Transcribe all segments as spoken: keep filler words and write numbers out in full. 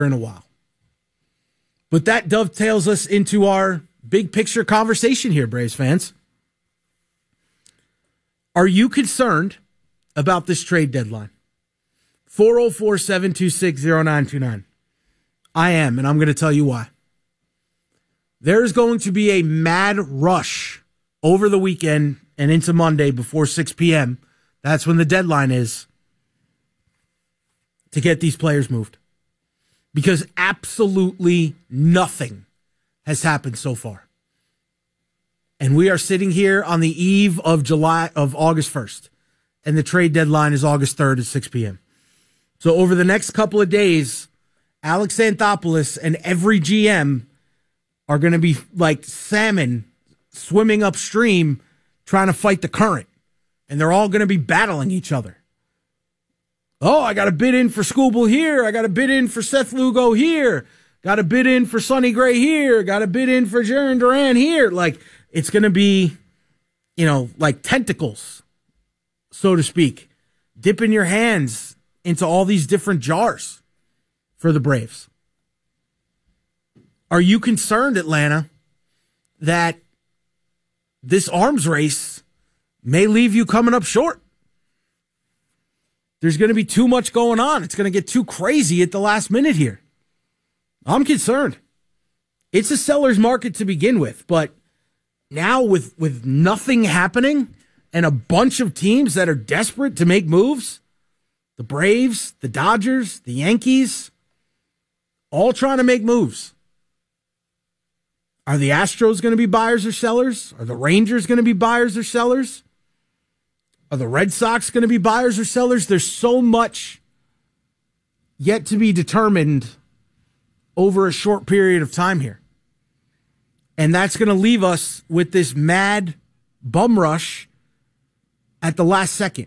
in a while. But that dovetails us into our big picture conversation here, Braves fans. Are you concerned about this trade deadline? four oh four, seven two six, oh nine two nine. I am, and I'm going to tell you why. There's going to be a mad rush over the weekend and into Monday before six p.m. That's when the deadline is to get these players moved. Because absolutely nothing has happened so far. And we are sitting here on the eve of July of August first. And the trade deadline is August third at six p.m. So over the next couple of days, Alex Anthopoulos and every G M are going to be like salmon swimming upstream trying to fight the current. And they're all going to be battling each other. Oh, I got a bid in for Skubal here. I got a bid in for Seth Lugo here. Got a bid in for Sonny Gray here. Got a bid in for Jarren Duran here. Like, it's going to be, you know, like tentacles, so to speak. Dipping your hands into all these different jars for the Braves. Are you concerned, Atlanta, that this arms race may leave you coming up short? There's going to be too much going on. It's going to get too crazy at the last minute here. I'm concerned. It's a seller's market to begin with, but now with, with nothing happening and a bunch of teams that are desperate to make moves, the Braves, the Dodgers, the Yankees, all trying to make moves. Are the Astros going to be buyers or sellers? Are the Rangers going to be buyers or sellers? Are the Red Sox going to be buyers or sellers? There's so much yet to be determined over a short period of time here. And that's going to leave us with this mad bum rush at the last second.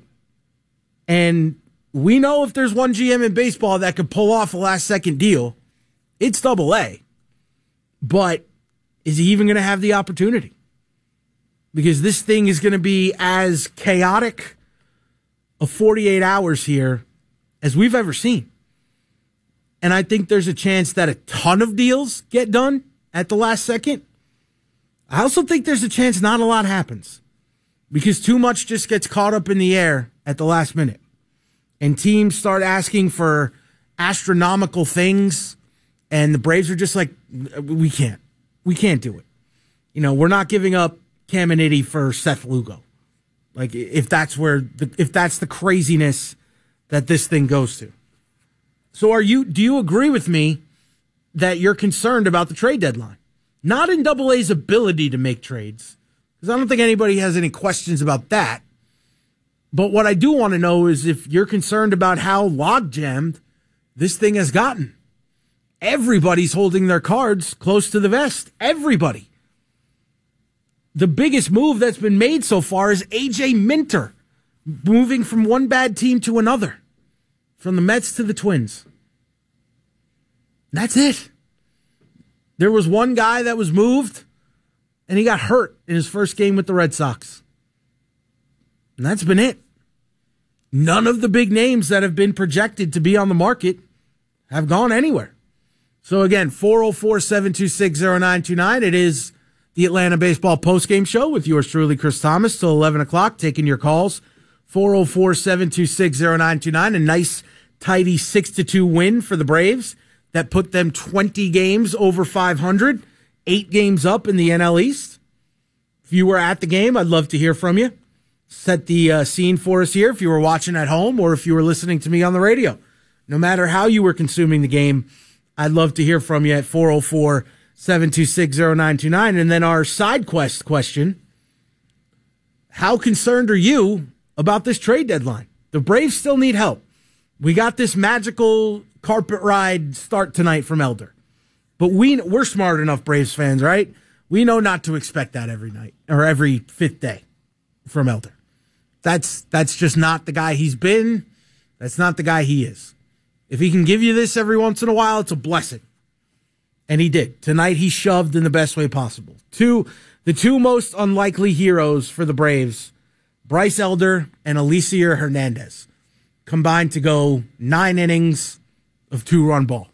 And we know if there's one G M in baseball that could pull off a last second deal, it's Double A. But is he even going to have the opportunity? Because this thing is going to be as chaotic of forty-eight hours here as we've ever seen. And I think there's a chance that a ton of deals get done at the last second. I also think there's a chance not a lot happens because too much just gets caught up in the air at the last minute. And teams start asking for astronomical things, and the Braves are just like, we can't. We can't do it. You know, we're not giving up Caminiti for Seth Lugo. Like, if that's where, the, if that's the craziness that this thing goes to. So are you, do you agree with me that you're concerned about the trade deadline? Not in Double A's ability to make trades, because I don't think anybody has any questions about that. But what I do want to know is if you're concerned about how log-jammed this thing has gotten. Everybody's holding their cards close to the vest. Everybody. The biggest move that's been made so far is A J Minter moving from one bad team to another, from the Mets to the Twins. That's it. There was one guy that was moved, and he got hurt in his first game with the Red Sox. And that's been it. None of the big names that have been projected to be on the market have gone anywhere. So again, four oh four, seven two six, oh nine two nine. It is the Atlanta Baseball Postgame Show with yours truly, Chris Thomas, till eleven o'clock, taking your calls. four oh four, seven two six, oh nine two nine. A nice, tidy six to two win for the Braves that put them twenty games over five hundred, eight games up in the N L East. If you were at the game, I'd love to hear from you. Set the uh, scene for us here if you were watching at home or if you were listening to me on the radio. No matter how you were consuming the game, I'd love to hear from you at four oh four, seven two six, oh nine two nine. And then our side quest question, how concerned are you about this trade deadline? The Braves still need help. We got this magical carpet ride start tonight from Elder. But we, we're smart enough, Braves fans, right? We know not to expect that every night or every fifth day from Elder. That's that's just not the guy he's been. That's not the guy he is. If he can give you this every once in a while, it's a blessing. And he did. Tonight he shoved in the best way possible. Two, the two most unlikely heroes for the Braves, Bryce Elder and Elieser Hernandez, combined to go nine innings of two-run ball.